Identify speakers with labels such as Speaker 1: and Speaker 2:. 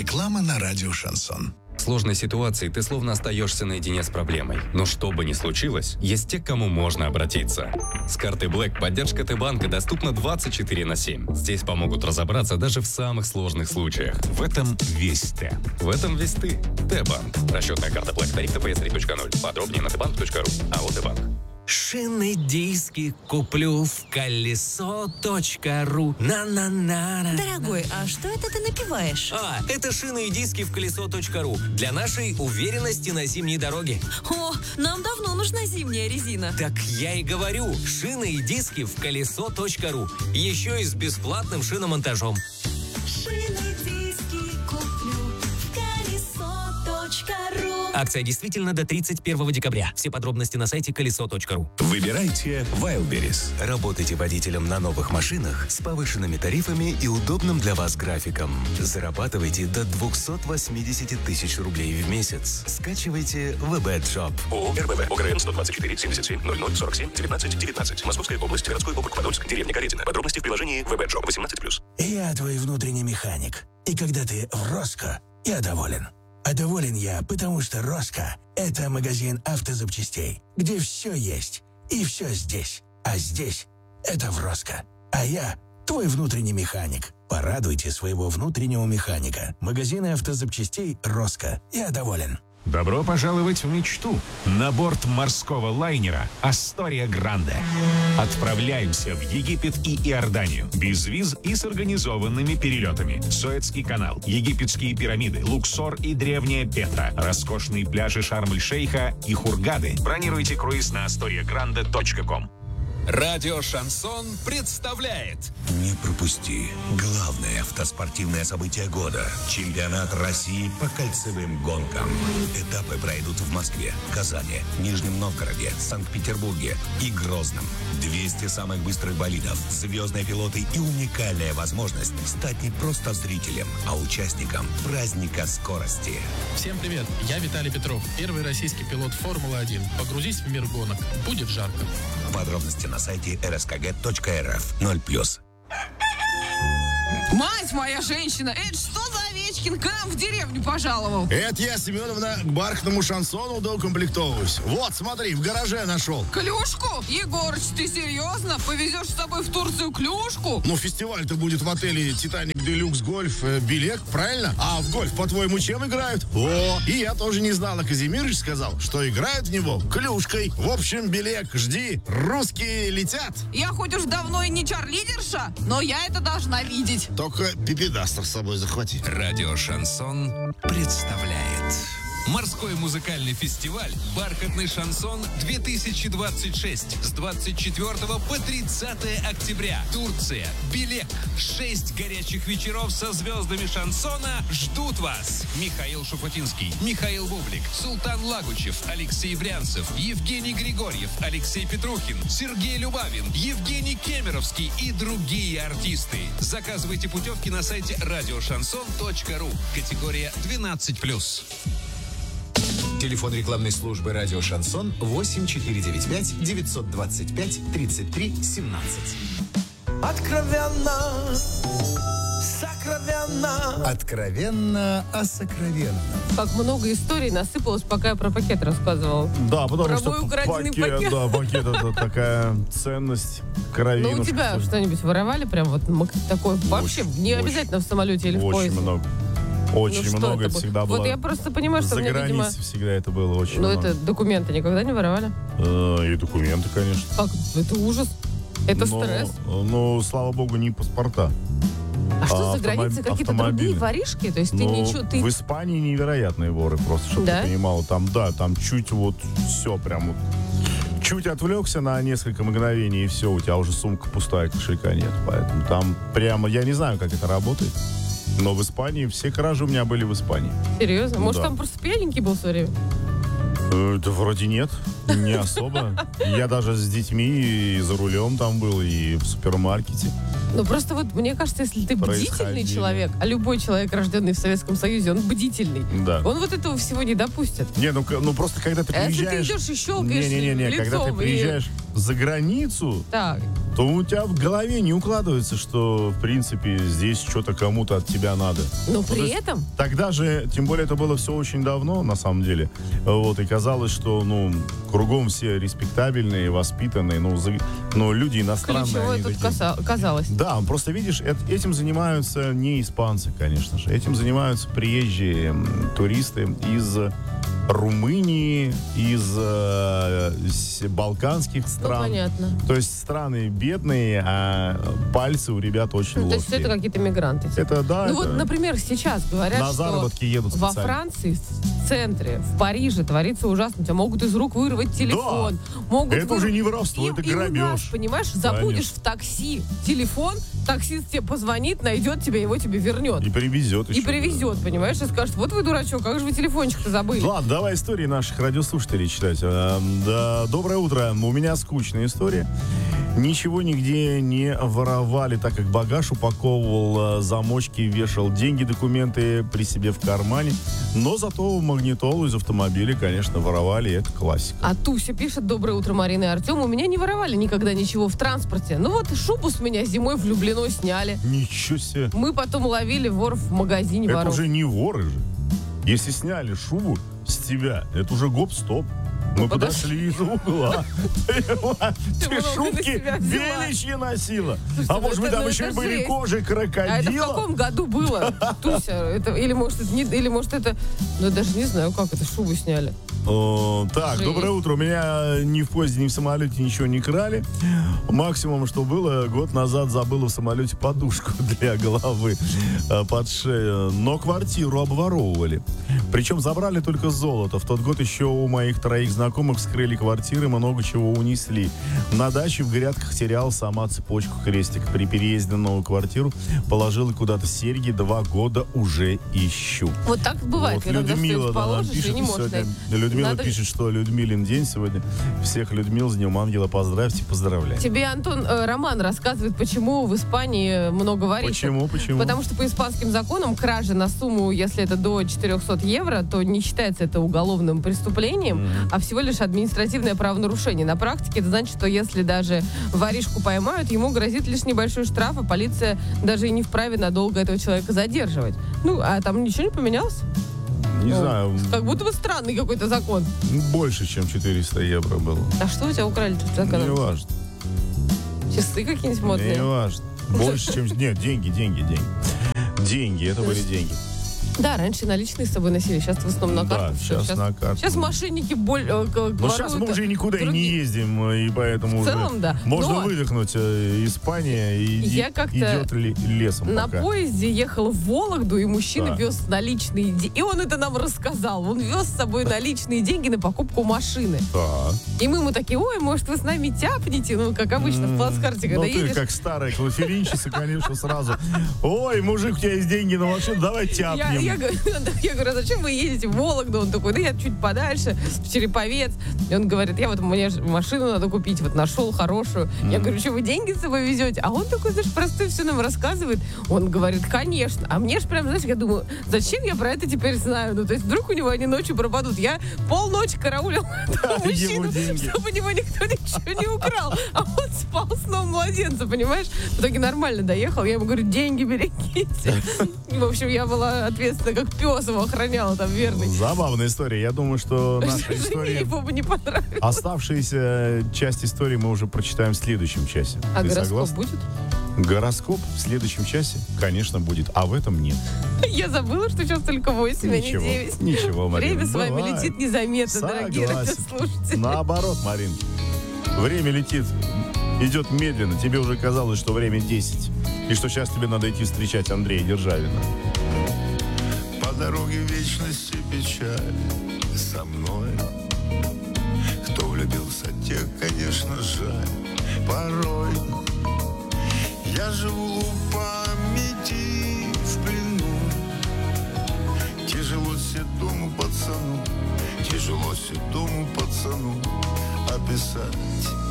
Speaker 1: Реклама на радио «Шансон».
Speaker 2: В сложной ситуации ты словно остаешься наедине с проблемой. Но что бы ни случилось, есть те, к кому можно обратиться. С карты Black поддержка Т-банка доступна 24/7. Здесь помогут разобраться даже в самых сложных случаях.
Speaker 3: В этом весь Т.
Speaker 2: В этом весь ты. Т-банк. Расчетная карта Black. Тариф ТПС 3.0. Подробнее на tbank.ru. АО Т-банк.
Speaker 4: Шины диски куплю в колесо.ру. На-на-на.
Speaker 5: Дорогой, а что это ты напиваешь?
Speaker 4: Это шины и диски в колесо.ру. Для нашей уверенности на зимней дороге.
Speaker 5: О, нам давно нужна зимняя резина.
Speaker 4: Так я и говорю. Шины и диски в колесо.ру. Еще и с бесплатным шиномонтажом.
Speaker 5: Шины диски куплю в колесо.ру.
Speaker 4: Акция действительно до 31 декабря. Все подробности на сайте колесо.ру.
Speaker 3: Выбирайте Wildberries.
Speaker 6: Работайте водителем на новых машинах с повышенными тарифами и удобным для вас графиком. Зарабатывайте до 280 тысяч рублей в месяц. Скачивайте VB-Job.
Speaker 3: ООО РБВ. ОГРН 124 77 00 47 19 19. Московская область. Городской округ Подольск. Деревня Каретина. Подробности в приложении VB-Job 18+.
Speaker 7: Я твой внутренний механик. И когда ты в Роско, я доволен. А доволен я, потому что Роско – это магазин автозапчастей, где все есть и все здесь. А здесь – это в Роско. А я – твой внутренний механик. Порадуйте своего внутреннего механика. Магазины автозапчастей Роско. Я доволен.
Speaker 3: Добро пожаловать в мечту. На борт морского лайнера «Астория Гранде». Отправляемся в Египет и Иорданию. Без виз и с организованными перелетами. Суэцкий канал, египетские пирамиды, Луксор и древняя Петра, роскошные пляжи Шарм-эль-Шейха и Хургады. Бронируйте круиз на astoriagrande.com.
Speaker 8: Радио «Шансон» представляет.
Speaker 9: Не пропусти главное автоспортивное событие года. Чемпионат России по кольцевым гонкам. Этапы пройдут в Москве, Казани, Нижнем Новгороде, Санкт-Петербурге и Грозном. 200 самых быстрых болидов, звездные пилоты и уникальная возможность стать не просто зрителем, а участником праздника скорости.
Speaker 10: Всем привет, я Виталий Петров, первый российский пилот Формулы-1. Погрузись в мир гонок, будет жарко.
Speaker 9: Подробности на сайте rskg.rf 0+.
Speaker 11: Мать моя женщина, это что за Овечкин к нам в деревню пожаловал?
Speaker 12: Это я, Семеновна, к бархатному шансону доукомплектовываюсь. Вот, смотри, в гараже нашел.
Speaker 11: Клюшку? Егорыч, ты серьезно? Повезешь с собой в Турцию клюшку?
Speaker 12: Ну, фестиваль-то будет в отеле «Титаник Делюкс Гольф Билет», правильно? А в гольф, по-твоему, чем играют? О, и я тоже не знал, а Казимирыч сказал, что играют в него клюшкой. В общем, Билет, жди, русские летят.
Speaker 11: Я хоть уж давно и не чарлидерша, но я это должна видеть.
Speaker 12: Только пипедастер с собой захвати.
Speaker 8: Радио «Шансон» представляет морской музыкальный фестиваль «Бархатный шансон-2026» с 24 по 30 октября. Турция, Белек. 6 горячих вечеров со звездами шансона ждут вас. Михаил Шуфутинский, Михаил Бублик, Султан Лагучев, Алексей Брянцев, Евгений Григорьев, Алексей Петрухин, Сергей Любавин, Евгений Кемеровский и другие артисты. Заказывайте путевки на сайте radioshanson.ru. Категория 12+.
Speaker 13: Телефон рекламной службы «Радио Шансон» 8495 925 33 17.
Speaker 7: Откровенно, сокровенно.
Speaker 14: Откровенно о сокровенном.
Speaker 15: Как много историй насыпалось, пока я про пакет рассказывал.
Speaker 16: Да, потому
Speaker 15: про
Speaker 16: что
Speaker 15: мой украденный пакет.
Speaker 16: Да, пакет это такая ценность, кровинушка.
Speaker 15: Ну, у тебя что-нибудь воровали? Прям вот такой вообще не обязательно в самолете или в поезде.
Speaker 16: Очень много. Очень много, это всегда было.
Speaker 15: Вот я просто понимаю, что
Speaker 16: за
Speaker 15: мне,
Speaker 16: границей
Speaker 15: видимо...
Speaker 16: всегда это было очень
Speaker 15: Ну,
Speaker 16: много.
Speaker 15: это документы никогда не воровали?
Speaker 16: И документы, конечно.
Speaker 15: Как? Это ужас. Это стресс.
Speaker 16: Ну, слава богу, не паспорта.
Speaker 15: А что за границы? Какие-то другие воришки? То есть ты ничего...
Speaker 16: В Испании невероятные воры, просто, чтобы ты понимала. Там, да, там чуть вот все прям вот... Чуть отвлекся на несколько мгновений, и все, у тебя уже сумка пустая, кошелька нет. Поэтому там прямо... Я не знаю, как это работает. Но в Испании все кражи у меня были в Испании.
Speaker 15: Серьезно? Может, там просто пьяненький был все время?
Speaker 16: Да вроде нет, не особо. Я даже с детьми и за рулем там был, и в супермаркете.
Speaker 15: Ну, просто вот мне кажется, если ты бдительный человек, а любой человек, рожденный в Советском Союзе, он бдительный,
Speaker 16: да.
Speaker 15: Он вот этого всего не допустит.
Speaker 16: Не, ну просто когда ты приезжаешь...
Speaker 15: Если ты идешь и щелкаешь
Speaker 16: Не-не-не, когда ты приезжаешь за границу,
Speaker 15: Так.
Speaker 16: то у тебя в голове не укладывается, что, в принципе, здесь что-то кому-то от тебя надо.
Speaker 15: Но при этом...
Speaker 16: Тогда же, тем более, это было все очень давно, на самом деле. Вот, и казалось, что, кругом все респектабельные, воспитанные, но люди иностранные.
Speaker 15: Ключевое
Speaker 16: они
Speaker 15: тут
Speaker 16: такие.
Speaker 15: казалось.
Speaker 16: Да, просто видишь, этим занимаются не испанцы, конечно же. Этим занимаются приезжие туристы из Румынии, из балканских стран.
Speaker 15: Понятно.
Speaker 16: То есть страны бедные, а пальцы у ребят очень ловкие.
Speaker 15: То есть это какие-то мигранты. Типа.
Speaker 16: Это, да.
Speaker 15: Вот, например, сейчас говорят,
Speaker 16: на заработки едут
Speaker 15: во
Speaker 16: специально.
Speaker 15: Франции, в центре, в Париже творится ужасно. Тебя могут из рук вырвать телефон.
Speaker 16: Да. Это уже не воровство, это грабеж.
Speaker 15: И у нас, понимаешь, забудешь в такси телефон, таксист тебе позвонит, найдет тебя, его тебе вернет.
Speaker 16: И привезет еще.
Speaker 15: И привезет, понимаешь, и скажет, вот вы дурачок, как же вы телефончик-то забыли?
Speaker 16: Ладно, давай истории наших радиослушателей читать. Доброе утро. У меня скучная история. Ничего нигде не воровали, так как багаж упаковывал, замочки, вешал деньги, документы при себе в кармане. Но зато магнитолу из автомобиля, конечно, воровали, и это классика.
Speaker 15: А Туся пишет: доброе утро, Марина и Артем. У меня не воровали никогда ничего в транспорте. Ну вот шубу с меня зимой влюблено сняли.
Speaker 16: Ничего себе.
Speaker 15: Мы потом ловили вор в магазине
Speaker 16: Это
Speaker 15: воров.
Speaker 16: уже не воры же. Если сняли шубу с тебя, это уже гоп-стоп. Мы подошли из угла. Ты шубки беличьи носила. А может быть, там еще и были кожи крокодила.
Speaker 15: А это в каком году было, Туся? Или может это... Ну, я даже не знаю, как это шубу сняли.
Speaker 16: Так, доброе утро. У меня ни в поезде, ни в самолете ничего не крали. Максимум, что было, год назад забыла в самолете подушку для головы под шею. Но квартиру обворовывали. Причем забрали только золото. В тот год еще у моих троих знакомых вскрыли квартиры, много чего унесли. На даче в грядках терял сама цепочку крестик. При переезде на новую квартиру положила куда-то серьги. 2 года уже ищу.
Speaker 15: Вот так бывает,
Speaker 16: Вот
Speaker 15: когда
Speaker 16: Людмила,
Speaker 15: что-нибудь положишь, и не можешь найти.
Speaker 16: Людмила пишет, что Людмилин день сегодня. Всех Людмил с Днем Ангела поздравьте, поздравляю.
Speaker 15: Тебе, Антон, Роман рассказывает, почему в Испании много воришек.
Speaker 16: Почему?
Speaker 15: Потому что по испанским законам кража на сумму, если это до 400 евро, то не считается это уголовным преступлением, а всего лишь административное правонарушение. На практике это значит, что если даже воришку поймают, ему грозит лишь небольшой штраф, а полиция даже и не вправе надолго этого человека задерживать. Ну, а там ничего не поменялось?
Speaker 16: Не знаю.
Speaker 15: Как будто бы странный какой-то закон.
Speaker 16: Больше, чем 400 евро было.
Speaker 15: А что у тебя украли тут законом?
Speaker 16: Не важно.
Speaker 15: Часы какие-нибудь модные?
Speaker 16: Не важно. Больше, чем... Нет, деньги. Деньги, это были деньги.
Speaker 15: Да, раньше наличные с собой носили, сейчас в основном на карту.
Speaker 16: Да, сейчас на карту.
Speaker 15: Сейчас мошенники
Speaker 16: Но сейчас мы уже никуда и не ездим, и поэтому
Speaker 15: в целом,
Speaker 16: уже
Speaker 15: да.
Speaker 16: можно выдохнуть. Испания идет лесом
Speaker 15: на
Speaker 16: пока.
Speaker 15: поезде ехала в Вологду, и мужчина вез наличные деньги. И он это нам рассказал. Он вез с собой наличные деньги на покупку машины.
Speaker 16: Да.
Speaker 15: И мы ему такие: ой, может, вы с нами тяпнете? Ну, как обычно, в плацкарте, когда едешь.
Speaker 16: Ну, ты как старая клофелинщица, конечно, сразу. Ой, мужик, у тебя есть деньги на машину, давай тяпнем.
Speaker 15: Я говорю, а зачем вы едете в Вологду? Он такой: да я чуть подальше, в Череповец. И он говорит: мне машину надо купить, вот нашел хорошую. Я говорю: что вы деньги с собой везете? А он такой, знаешь, простой все нам рассказывает. Он говорит: конечно. А мне же прям, знаешь, я думаю, зачем я про это теперь знаю? Ну, то есть вдруг у него они ночью пропадут. Я полночи караулил этого мужчину, чтобы у него никто ничего не украл. А он спал сном младенца, понимаешь? В итоге нормально доехал. Я ему говорю: деньги берегите. В общем, я была ответственна, как пес его охраняла там, верный.
Speaker 16: Забавная история. Я думаю, что наша история...
Speaker 15: Его бы не понравилось.
Speaker 16: Оставшаяся часть истории мы уже прочитаем в следующем часе.
Speaker 15: А
Speaker 16: Ты
Speaker 15: гороскоп
Speaker 16: согласна?
Speaker 15: будет?
Speaker 16: Гороскоп в следующем часе, конечно, будет. А в этом нет.
Speaker 15: Я забыла, что сейчас только 8, а не 9.
Speaker 16: Ничего, Марина.
Speaker 15: Время с вами
Speaker 16: бывает.
Speaker 15: летит незаметно, дорогие радиослушатели.
Speaker 16: Наоборот, Марин. Время летит, идет медленно. Тебе уже казалось, что время 10. И что сейчас тебе надо идти встречать Андрея Державина.
Speaker 1: По дороге вечности печаль со мной. Кто влюбился, тех, конечно, жаль. Порой я живу в памяти в плену. Тяжело седому пацану описать